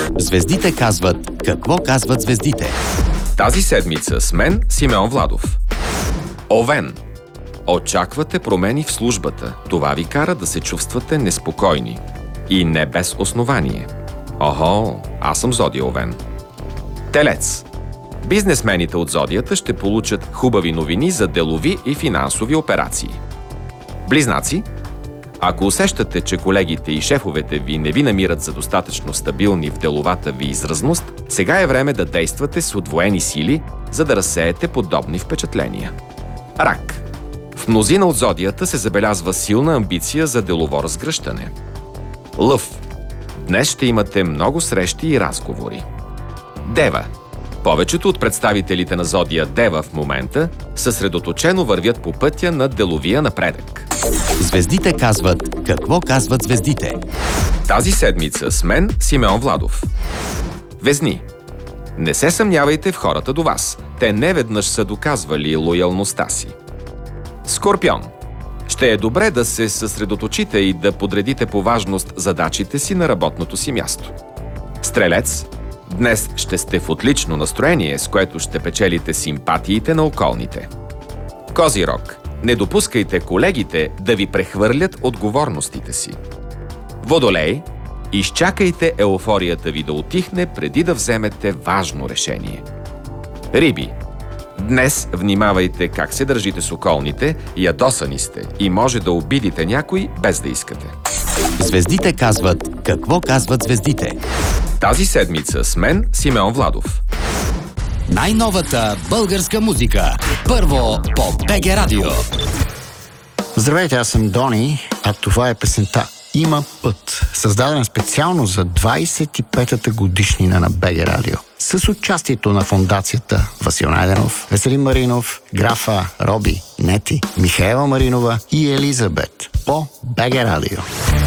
Звездите казват какво казват звездите. Тази седмица с мен Симеон Владов. Овен. Очаквате промени в службата. Това ви кара да се чувствате неспокойни. И не без основание. Охо, аз съм Зодия Овен. Телец. Бизнесмените от Зодията ще получат хубави новини за делови и финансови операции. Близнаци. Ако усещате, че колегите и шефовете ви не ви намират за достатъчно стабилни в деловата ви изразност, сега е време да действате с удвоени сили, за да разсеете подобни впечатления. Рак. В мнозина от Зодията се забелязва силна амбиция за делово разгръщане. Лъв. Днес ще имате много срещи и разговори. Дева. Повечето от представителите на Зодия Дева в момента съсредоточено вървят по пътя на деловия напредък. Звездите казват какво казват звездите. Тази седмица с мен Симеон Владов. Везни. Не се съмнявайте в хората до вас. Те неведнъж са доказвали лоялността си. Скорпион. Ще е добре да се съсредоточите и да подредите по важност задачите си на работното си място. Стрелец. Днес ще сте в отлично настроение, с което ще печелите симпатиите на околните. Козирог. Не допускайте колегите да ви прехвърлят отговорностите си. Водолей. Изчакайте еуфорията ви да утихне преди да вземете важно решение. Риби. Днес внимавайте как се държите с околните, ядосани сте и може да обидите някой без да искате. Звездите казват какво казват звездите. Тази седмица с мен Симеон Владов. Най-новата българска музика. Първо по БГ Радио. Здравейте, аз съм Дони, а това е песента "Има път", създадена специално за 25-та годишнина на БГ Радио. С участието на фондацията Васил Найденов, Веселин Маринов, Графа, Роби, Нети, Михаела Маринова и Елизабет по БГ Радио.